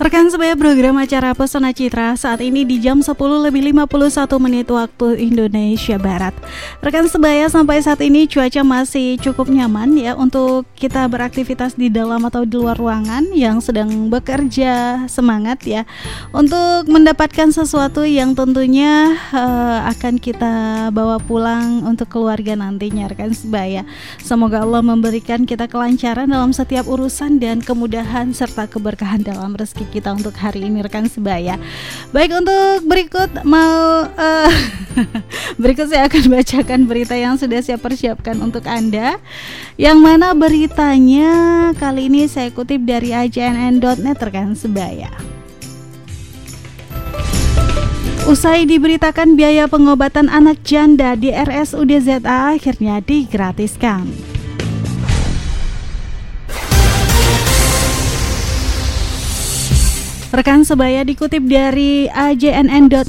Rekan sebaya program acara Pesona Citra saat ini di jam 10:51 waktu Indonesia Barat. Rekan sebaya, sampai saat ini cuaca masih cukup nyaman ya untuk kita beraktivitas di dalam atau di luar ruangan yang sedang bekerja semangat ya untuk mendapatkan sesuatu yang tentunya akan kita bawa pulang untuk keluarga nantinya rekan sebaya. Semoga Allah memberikan kita kelancaran dalam setiap urusan dan kemudahan serta keberkahan dalam rezeki kita untuk hari ini rekan sebaya. Baik, untuk berikut berikut saya akan bacakan berita yang sudah saya persiapkan untuk Anda, yang mana beritanya kali ini saya kutip dari ajnn.net rekan sebaya. Usai diberitakan biaya pengobatan anak janda di RSUD ZA akhirnya digratiskan. Rekan sebaya, dikutip dari ajnn.net,